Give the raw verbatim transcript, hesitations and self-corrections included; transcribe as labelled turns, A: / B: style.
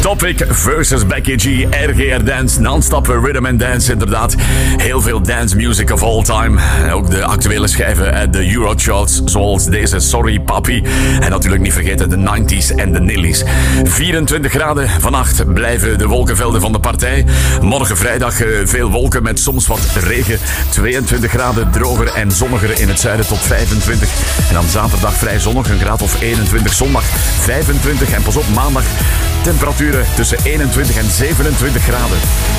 A: Topic versus Becky G. R G R Dance, non-stop rhythm and dance, inderdaad. Heel veel dance music of all time. Ook de actuele schijven uit de Eurocharts, zoals deze Sorry Papi. En natuurlijk niet vergeten de nineties en de nillies. vierentwintig graden. Vannacht blijven de wolkenvelden van de partij. Morgen vrijdag veel wolken met soms wat regen. tweeëntwintig graden, droger en zonniger in het zuiden tot vijfentwintig. En dan zaterdag vrij zonnig, een graad of eenentwintig. Zondag vijfentwintig en pas op maandag temperaturen tussen eenentwintig en zevenentwintig graden.